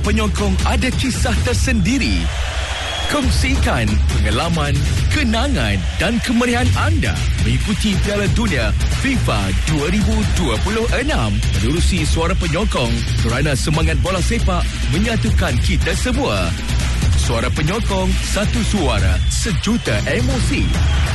penyokong ada kisah tersendiri. Kongsikan pengalaman, kenangan dan kemeriahan anda mengikuti Piala Dunia FIFA 2026. Menerusi Suara Penyokong kerana semangat bola sepak menyatukan kita semua. Suara Penyokong, satu suara, sejuta emosi.